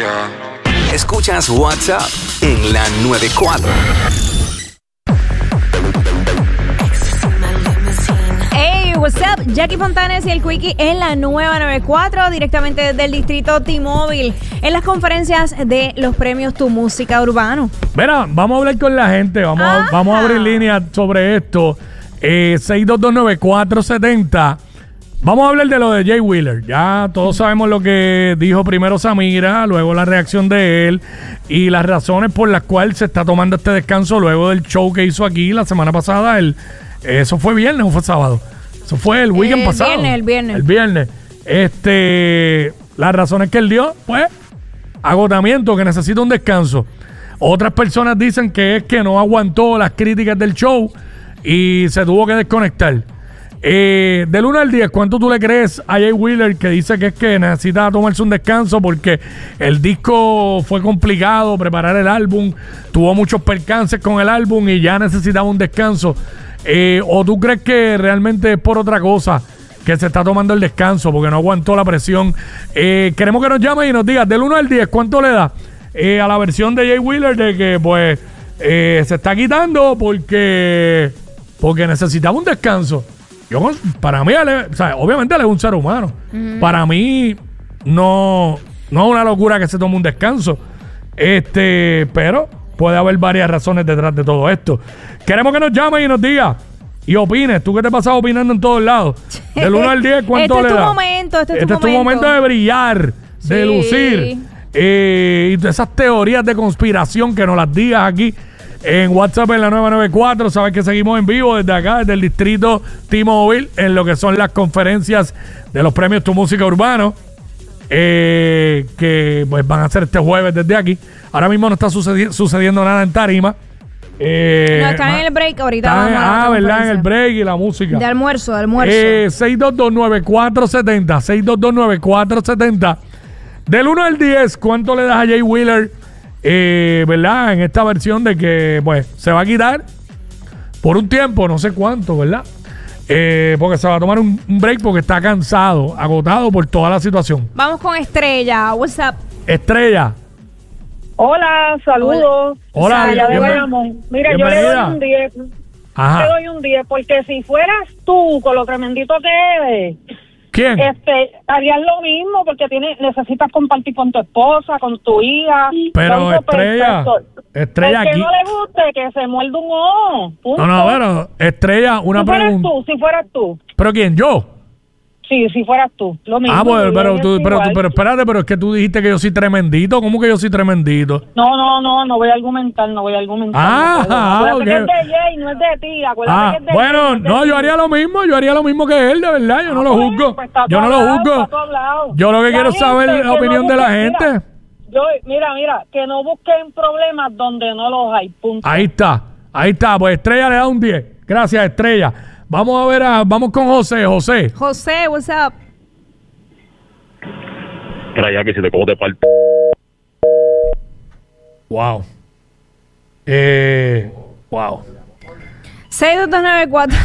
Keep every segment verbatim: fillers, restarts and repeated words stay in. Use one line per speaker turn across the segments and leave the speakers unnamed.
Escuchas WhatsApp en la noventa y cuatro.
Hey, what's up? Jackie Fontanes y el Quickie en la nueva noventa y cuatro, directamente desde el distrito T-Mobile, en las conferencias de los premios Tu Música Urbano.
Mira, vamos a hablar con la gente, vamos, a, vamos a abrir líneas sobre esto. Eh, seis dos dos nueve cuatro siete cero. Vamos a hablar de lo de Jay Wheeler. Ya todos sabemos lo que dijo primero Samira, luego la reacción de él y las razones por las cuales se está tomando este descanso luego del show que hizo aquí la semana pasada. El, eso fue viernes o fue sábado. Eso fue el weekend
el
pasado.
Viernes, el viernes.
El viernes. Este, las razones que él dio, pues, agotamiento, que necesita un descanso. Otras personas dicen que es que no aguantó las críticas del show y se tuvo que desconectar. Eh, del uno al diez, ¿cuánto tú le crees a Jay Wheeler que dice que es que necesita tomarse un descanso porque el disco fue complicado, preparar el álbum, tuvo muchos percances con el álbum y ya necesitaba un descanso? Eh, ¿O tú crees que realmente es por otra cosa que se está tomando el descanso porque no aguantó la presión? Eh, queremos que nos llames y nos digas del uno al diez, ¿cuánto le da eh, a la versión de Jay Wheeler de que pues eh, se está quitando porque, porque necesitaba un descanso? Yo, para mí, él es, o sea, obviamente él es un ser humano. Uh-huh. Para mí, no, no es una locura que se tome un descanso. Este, pero puede haber varias razones detrás de todo esto. Queremos que nos llamen y nos digas y opines. Tú que te pasas opinando en todos lados. Del uno al diez, ¿cuánto
este
le da?
Es tu momento, este es
este
tu
es tu
momento.
momento de brillar, sí. de lucir. Eh, y de esas teorías de conspiración que nos las digas aquí en WhatsApp en la nueve nueve cuatro. Sabes que seguimos en vivo desde acá, desde el distrito T-Mobile, en lo que son las conferencias de los premios Tu Música Urbano, eh, que pues van a ser este jueves desde aquí. Ahora mismo no está sucedi- sucediendo nada en tarima. Eh,
no, están en el break ahorita.
Están,
vamos a
ah, ¿verdad? En el break y la música.
De almuerzo, de almuerzo.
Eh, seis dos dos nueve cuatro siete cero. seis dos dos nueve cuatro siete cero. Del uno al diez, ¿cuánto le das a Jay Wheeler? Eh, ¿Verdad? En esta versión de que, pues, se va a quitar por un tiempo, no sé cuánto, ¿verdad? Eh, porque se va a tomar un, un break porque está cansado, agotado por toda la situación.
Vamos con Estrella. What's up?
Estrella.
Hola, saludos.
Hola,
Estrella de
bienven-
Bayamón. Mira, yo le
bienvenida.
doy un diez.
Ajá.
Le doy un diez porque si fueras tú con lo tremendito que eres,
¿Quién?
este, harías lo mismo porque tiene, necesitas compartir con tu esposa, con tu hija.
Pero
Tanto
Estrella,
perfecto.
Estrella
El que
aquí.
no le guste, que se muerde un ojo. Punto.
No, no, pero Estrella, una
si fueras
pregunta.
tú, si fueras tú.
¿Pero quién? ¿Yo?
Sí, si fueras tú. Lo mismo.
Ah, pues,
yo
pero,
haría
tú, pero,
igual.
tú- pero espérate, pero es que tú dijiste que yo soy tremendito. ¿Cómo que yo soy tremendito?
No, no, no, no voy a argumentar, no voy a argumentar.
Ah,
no puedo. Acuérdate
ok.
que es de Jay, no es de ti. Acuérdate
Ah,
que es de
bueno,
Jay, es de
no,
ti.
yo haría lo mismo, yo haría lo mismo que él, de verdad, yo no lo
Pues,
juzgo,
pues, está
yo no
todo
lo
hablado,
juzgo,
está todo hablado.
yo lo que
La
quiero
gente
saber es
que
la
no
opinión de la
busque-
gente.
Mira, yo, mira, mira, que no busquen problemas donde no los hay, punto.
Ahí está, ahí está, pues Estrella le da un diez, gracias Estrella. Vamos a ver, a, vamos con José, José.
José, what's up?
Era ya que si te cojo de parte.
Wow. Eh, wow.
seis dos dos nueve cuatro.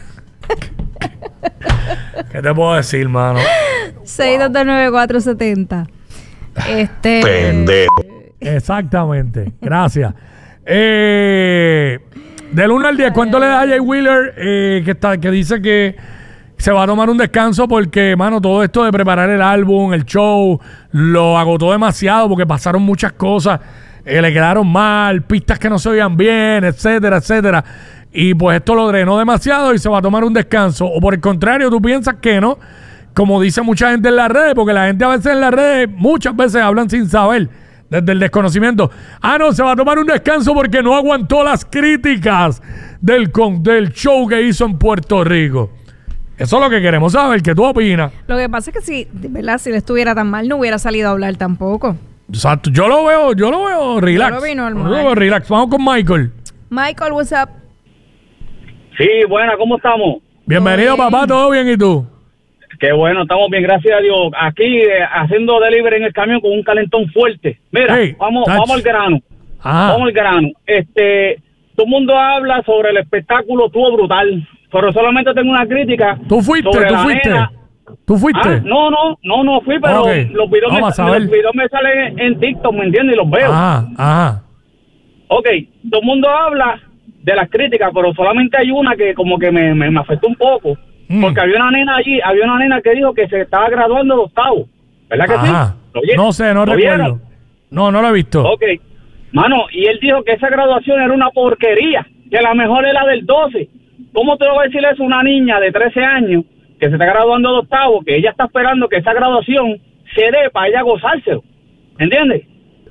¿Qué te puedo decir, mano?
seis dos dos nueve cuatro siete cero. Este.
Pendejo.
Exactamente, gracias. Eh, del uno al diez, ¿cuánto le da a Jay Wheeler eh, que, está, que dice que se va a tomar un descanso porque, mano, todo esto de preparar el álbum, el show, lo agotó demasiado porque pasaron muchas cosas, eh, le quedaron mal, pistas que no se oían bien, etcétera, etcétera. Y pues esto lo drenó demasiado y se va a tomar un descanso. O por el contrario, tú piensas que no, como dice mucha gente en las redes, porque la gente a veces en las redes, muchas veces hablan sin saber, desde el desconocimiento. Ah, no, se va a tomar un descanso porque no aguantó las críticas del, con, del show que hizo en Puerto Rico. Eso es lo que queremos saber. ¿Qué tú opinas?
Lo que pasa es que si, ¿verdad? Si le estuviera tan mal, no hubiera salido a hablar tampoco.
Exacto. Yo lo veo, yo lo veo relax.
Yo lo vi normal.
Yo lo veo relax. Vamos con Michael.
Michael, what's up?
Sí, buena, ¿cómo estamos?
Bienvenido,
Todo bien.
papá. ¿Todo bien? ¿Y tú?
Qué bueno, estamos bien, gracias a Dios. Aquí eh, haciendo delivery en el camión con un calentón fuerte. Mira,
Hey,
vamos,
touch.
vamos al grano.
Ajá.
Vamos al grano. Este, todo el mundo habla sobre el espectáculo, estuvo brutal. Pero solamente tengo una crítica.
Tú fuiste,
sobre
tú
la
fuiste.
nena.
¿Tú fuiste?
Ah, no, no, no, no fui, pero
Okay.
los, videos me,
Vamos a ver.
los videos me salen en TikTok, ¿me entiendes? Y los veo.
Ajá, ajá.
Ok, todo el mundo habla de las críticas, pero solamente hay una que como que me, me, me afectó un poco.
Mm.
Porque había una nena allí, había una nena que dijo que se estaba graduando de octavo. ¿Verdad que
Ajá.
sí? ¿Lo oye-
No sé, no
lo
recuerdo.
vieron?
No, no lo he visto.
Ok. Mano, y él dijo que esa graduación era una porquería, que la mejor era la del doce. ¿Cómo te lo va a decir eso a una niña de trece años que se está graduando de octavo, que ella está esperando que esa graduación se dé para ella gozárselo? ¿Entiendes?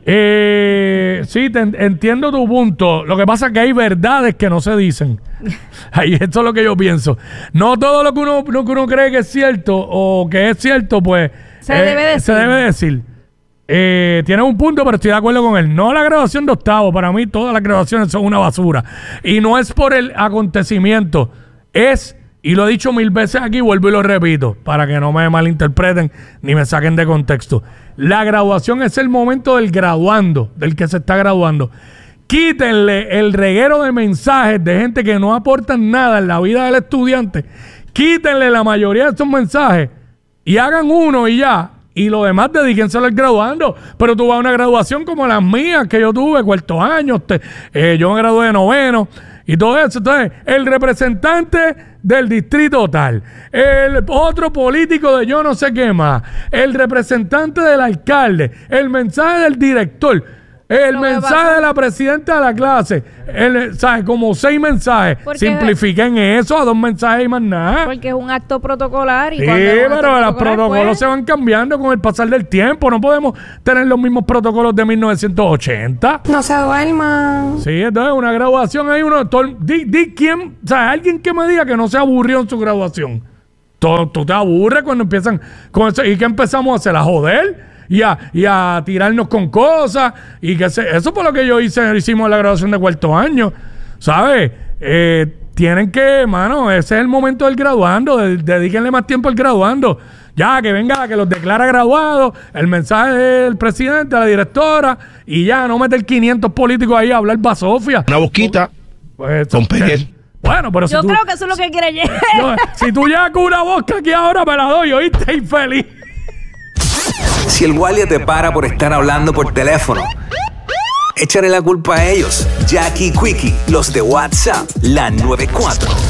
Eh, sí, te en- entiendo tu punto. Lo que pasa es que hay verdades que no se dicen. Ahí esto es lo que yo pienso. No todo lo que uno, lo que uno cree que es cierto o que es cierto, pues
Se debe decir.
se debe decir. Eh, tiene un punto, pero estoy de acuerdo con él. No la graduación de octavo. Para mí todas las graduaciones son una basura. Y no es por el acontecimiento. Es, y lo he dicho mil veces aquí, vuelvo y lo repito, para que no me malinterpreten ni me saquen de contexto. La graduación es el momento del graduando, del que se está graduando. Quítenle el reguero de mensajes de gente que no aportan nada en la vida del estudiante. Quítenle la mayoría de estos mensajes y hagan uno y ya. Y lo demás dedíquenselo al graduando. Pero tú vas a una graduación como las mías que yo tuve, cuarto año, te- eh, yo me gradué de noveno y todo eso. Entonces, el representante del distrito tal, el otro político de yo no sé qué más, el representante del alcalde, el mensaje del director, el
Lo que
mensaje
pasa-
de la presidenta de la clase, el, ¿sabes? Como seis mensajes.
Porque-
Simplifiquen eso a dos mensajes y más nada.
Porque es un acto protocolar. Y
Sí,
cuando es un acto
pero los
protocolar,
protocolos
pues,
se van cambiando con el pasar del tiempo. No podemos tener los mismos protocolos de mil novecientos ochenta.
No se duerman.
Sí, entonces una graduación hay uno. todo- di, di quién, o sea, alguien que me diga que no se aburrió en su graduación. Tú, tú te aburres cuando empiezan con eso. ¿Y qué empezamos a hacer? ¿A joder? Y a, y a tirarnos con cosas. Y que se, eso fue lo que yo hice, hicimos en la graduación de cuarto año. ¿Sabes? Eh, tienen que, mano, ese es el momento del graduando. de- dedíquenle más tiempo al graduando. Ya, que venga la que los declara graduados, el mensaje del presidente, la directora, y ya, no meter quinientos políticos ahí a hablar basofia.
Una boquita
Pues,
con peguer.
bueno, pero si
Yo
tú,
creo que eso es lo que quiere llegar.
yo- si tú llegas con una boca aquí ahora, me la doy, oíste, infeliz.
Si el guardia te para por estar hablando por teléfono, échale la culpa a ellos. Jackie Quickie, los de WhatsApp, la noventa y cuatro.